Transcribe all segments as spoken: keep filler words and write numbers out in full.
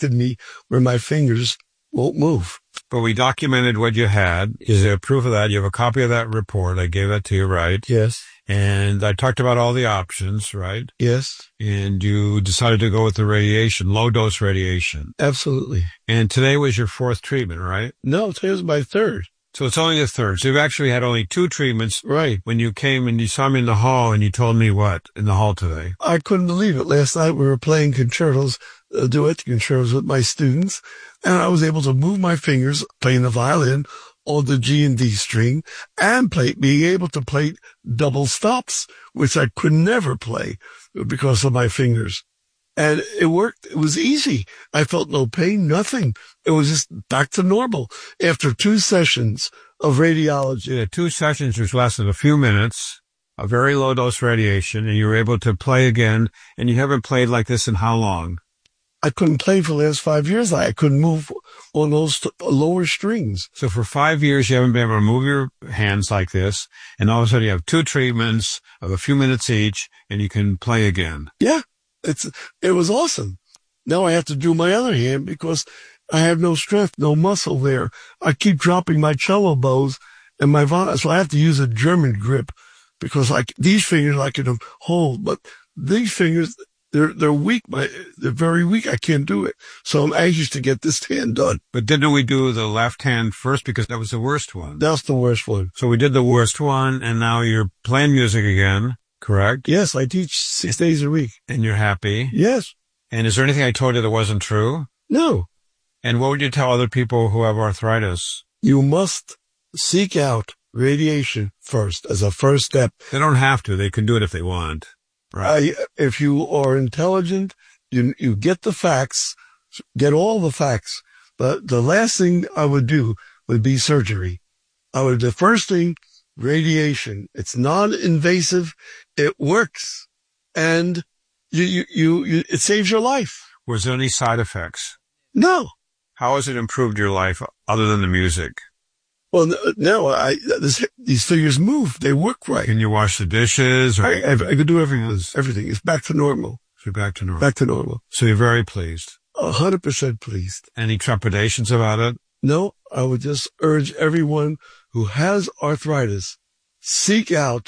affected me where my fingers won't move. But we documented what you had. Is there proof of that? You have a copy of that report. I gave that to you, right? Yes. And I talked about all the options, right? Yes. And you decided to go with the radiation, low-dose radiation. Absolutely. And today was your fourth treatment, right? No, today was my third. So it's only the third. So you've actually had only two treatments. Right. When you came and you saw me in the hall and you told me what in the hall today? I couldn't believe it. Last night we were playing concertos, uh, duet concertos with my students, and I was able to move my fingers playing the violin on the G and D string and play, being able to play double stops, which I could never play because of my fingers. And it worked. It was easy. I felt no pain, nothing. It was just back to normal after two sessions of radiology. You had two sessions which lasted a few minutes, a very low dose radiation, and you were able to play again. And you haven't played like this in how long? I couldn't play for the last five years. I couldn't move on those lower strings. So for five years, you haven't been able to move your hands like this. And all of a sudden you have two treatments of a few minutes each and you can play again. Yeah. It's, it was awesome. Now I have to do my other hand because I have no strength, no muscle there. I keep dropping my cello bows and my violin, so I have to use a German grip because like these fingers I can hold, but these fingers, they're, they're weak. My, they're very weak. I can't do it. So I'm anxious to get this hand done. But didn't we do the left hand first because that was the worst one? That's the worst one. So we did the worst one and now you're playing music again. Correct? Yes, I teach six days a week. And you're happy? Yes. And is there anything I told you that wasn't true? No. And what would you tell other people who have arthritis? You must seek out radiation first as a first step. They don't have to. They can do it if they want. Right. Uh, if you are intelligent, you, you get the facts, get all the facts. But the last thing I would do would be surgery. I would, the first thing, radiation. It's non-invasive. It works. And you, you, you, you, it saves your life. Was there any side effects? No. How has it improved your life other than the music? Well, no, I, this, these fingers move. They work right. Can you wash the dishes? Or I, I, I can do everything. Everything. It's back to normal. So back to normal. Back to normal. So you're very pleased. A hundred percent pleased. Any trepidations about it? No, I would just urge everyone who has arthritis, seek out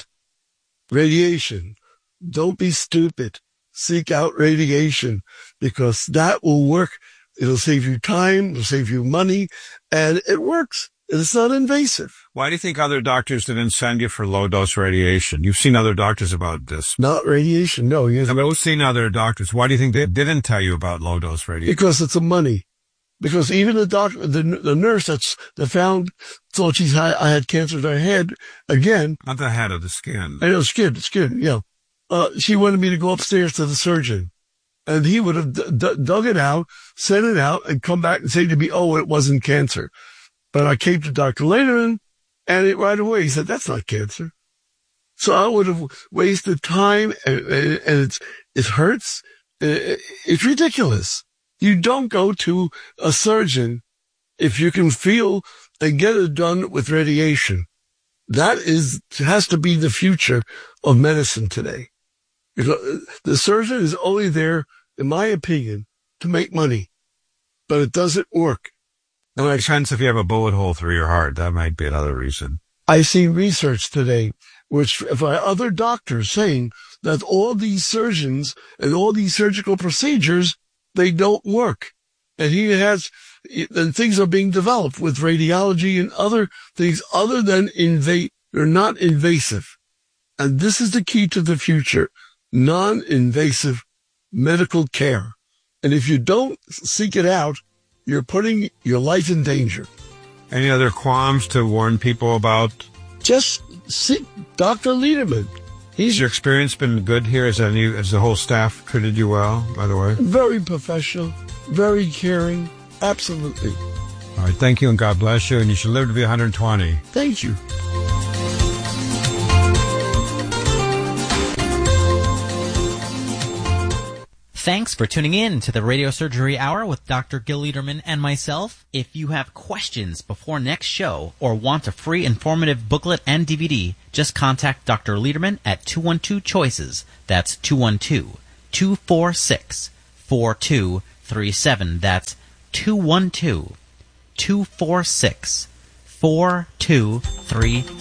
radiation. Don't be stupid. Seek out radiation because that will work. It'll save you time. It'll save you money and it works. It's not invasive. Why do you think other doctors didn't send you for low dose radiation? You've seen other doctors about this. Not radiation. No. Yes. I've seen other doctors. Why do you think they didn't tell you about low dose radiation? Because it's a money. Because even the doctor, the, the nurse that's, that found, thought she's had, I had cancer to her head again. Not the head of the skin. I know, skin, skin, yeah. Uh, she wanted me to go upstairs to the surgeon. And he would have d- d- dug it out, sent it out, and come back and say to me, oh, it wasn't cancer. But I came to Doctor Lederman, and it right away, he said, that's not cancer. So I would have wasted time, and, and it's, it hurts. It's ridiculous. You don't go to a surgeon if you can feel and get it done with radiation. That is, has to be the future of medicine today. The surgeon is only there, in my opinion, to make money, but it doesn't work. It makes sense if you have a bullet hole through your heart. That might be another reason. I see research today, which by other doctors saying that all these surgeons and all these surgical procedures, they don't work. And he has, and things are being developed with radiology and other things other than invade, they're not invasive. And this is the key to the future. Non-invasive medical care. And if you don't seek it out, you're putting your life in danger. Any other qualms to warn people about? Just seek Doctor Lederman. He's Has your experience been good here? Has, any, has the whole staff treated you well, by the way? very professional, very caring. Absolutely. All right, thank you and God bless you. And you should live to be one hundred twenty. Thank you. Thanks for tuning in to the Radio Surgery Hour with Doctor Gil Lederman and myself. If you have questions before next show or want a free informative booklet and D V D, just contact Doctor Lederman at two one two CHOICES. That's two one two, two four six, four two three seven. That's two one two, two four six, four two three